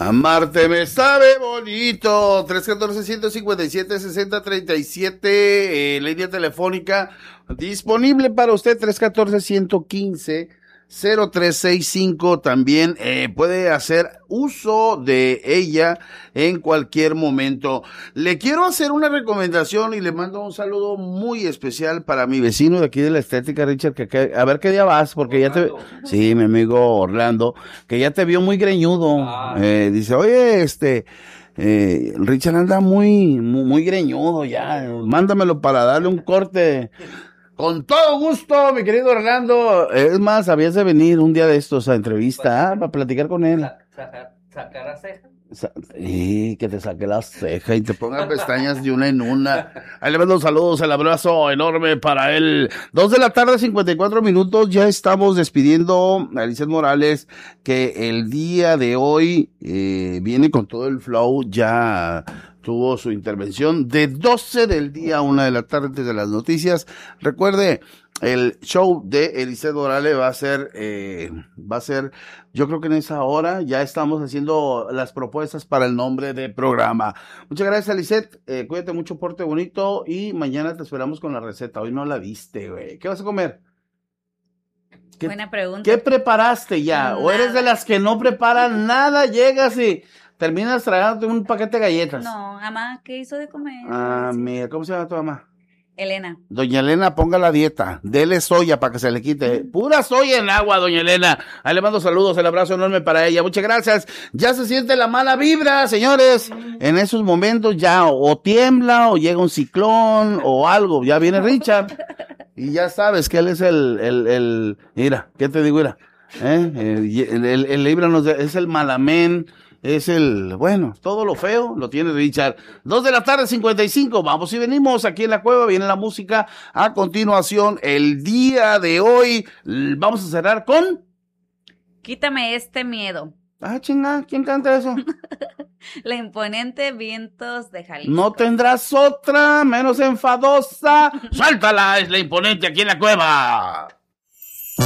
Amarte me sabe bonito. 314-157-6037, línea telefónica disponible para usted. 314-115-0365. También puede hacer uso de ella en cualquier momento. Le quiero hacer una recomendación y le mando un saludo muy especial para mi vecino de aquí de la Estética, Richard, a ver qué día vas, porque Orlando. Sí, mi amigo Orlando, que ya te vio muy greñudo. Dice, oye, Richard anda muy greñudo ya, mándamelo para darle un corte. Con todo gusto, mi querido Orlando. Es más, habías de venir un día de estos a entrevista, para platicar con él. ¿Sacar la ceja? Y que te saque la ceja y te ponga pestañas de una en una. Ahí le mando saludos, el abrazo enorme para él. 2:54 p.m, ya estamos despidiendo a Lizeth Morales, que el día de hoy viene con todo el flow. Ya tuvo su intervención de 12 del día a 1 p.m, antes de las noticias. Recuerde, el show de Lizeth Morales va a ser, yo creo que en esa hora ya estamos haciendo las propuestas para el nombre de programa. Muchas gracias, Lizeth. Cuídate mucho, porte bonito, y mañana te esperamos con la receta. Hoy no la viste, güey. ¿Qué vas a comer? Buena pregunta. ¿Qué preparaste ya? Nada. ¿O eres de las que no preparan nada? Llegas y terminas tragándote un paquete de galletas. No, mamá, ¿qué hizo de comer? Mira, ¿cómo se llama tu mamá? Elena. Doña Elena, ponga la dieta, dele soya para que se le quite, pura soya en agua, doña Elena. Ahí le mando saludos, el abrazo enorme para ella, muchas gracias. Ya se siente la mala vibra, señores, en esos momentos ya o tiembla, o llega un ciclón, o algo, ya viene Richard, y ya sabes que él es mira, ¿qué te digo? Mira, el líbranos es el malamén. Bueno, todo lo feo lo tiene Richard. 2:55 p.m, vamos y venimos aquí en la cueva, viene la música. A continuación, el día de hoy, vamos a cerrar con... Quítame este miedo. Chinga, ¿quién canta eso? La imponente Vientos de Jalisco. No tendrás otra menos enfadosa. Suéltala, es la imponente aquí en la cueva.